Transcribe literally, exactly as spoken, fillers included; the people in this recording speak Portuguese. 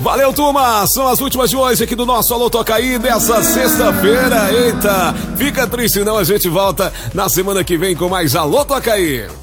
Valeu, turma! São as últimas de hoje aqui do nosso Alô Tocaí dessa sexta-feira. Eita, fica triste não, a gente volta na semana que vem com mais Alô Tocaí.